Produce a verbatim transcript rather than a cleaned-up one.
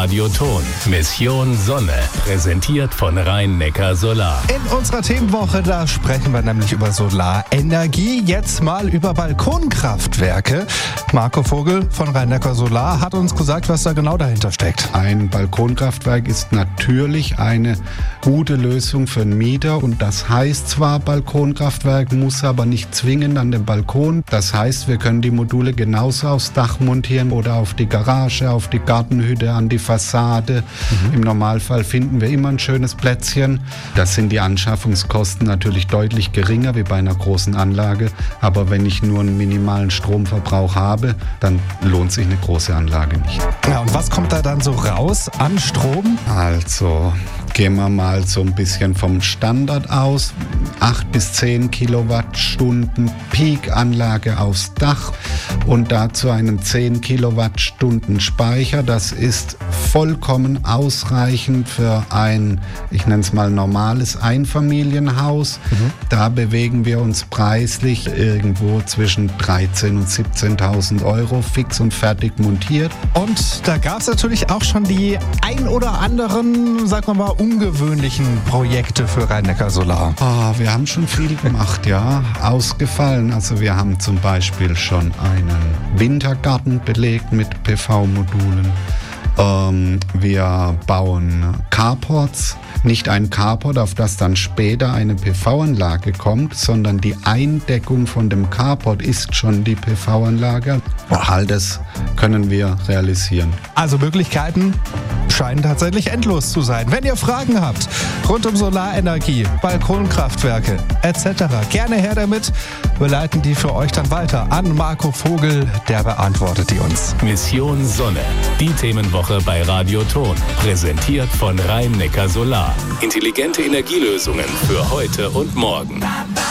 Radioton. Mission Sonne. Präsentiert von Rhein-Neckar Solar. In unserer Themenwoche, da sprechen wir nämlich über Solarenergie. Jetzt mal über Balkonkraftwerke. Marco Vogel von Rhein-Neckar Solar hat uns gesagt, was da genau dahinter steckt. Ein Balkonkraftwerk ist natürlich eine gute Lösung für einen Mieter. Und das heißt zwar Balkonkraftwerk, muss aber nicht zwingend an den Balkon. Das heißt, wir können die Module genauso aufs Dach montieren oder auf die Garage, auf die Gartenhütte, an die Fassade. Mhm. Im Normalfall finden wir immer ein schönes Plätzchen. Das sind die Anschaffungskosten natürlich deutlich geringer wie bei einer großen Anlage. Aber wenn ich nur einen minimalen Stromverbrauch habe, dann lohnt sich eine große Anlage nicht. Ja, und was kommt da dann so raus an Strom? Also gehen wir mal so ein bisschen vom Standard aus. acht bis zehn Kilowattstunden Peak-Anlage aufs Dach und dazu einen zehn Kilowattstunden Speicher. Das ist vollkommen ausreichend für ein, ich nenne es mal normales Einfamilienhaus. Mhm. Da bewegen wir uns preislich irgendwo zwischen dreizehntausend und siebzehntausend Euro fix und fertig montiert. Und da gab es natürlich auch schon die ein oder anderen, sagen wir mal, ungewöhnlichen Projekte für Rhein-Neckar Solar. Oh, wir haben schon viel gemacht, ja. Ausgefallen. Also wir haben zum Beispiel schon einen Wintergarten belegt mit P V-Modulen. Ähm, wir bauen Carports. Nicht ein Carport, auf das dann später eine P V-Anlage kommt, sondern die Eindeckung von dem Carport ist schon die P V-Anlage. All das können wir realisieren. Also Möglichkeiten scheinen tatsächlich endlos zu sein. Wenn ihr Fragen habt rund um Solarenergie, Balkonkraftwerke et cetera, gerne her damit. Wir leiten die für euch dann weiter an Marco Vogel, der beantwortet die uns. Mission Sonne. Die Themenwoche bei Radioton. Präsentiert von Rhein-Neckar Solar. Intelligente Energielösungen für heute und morgen.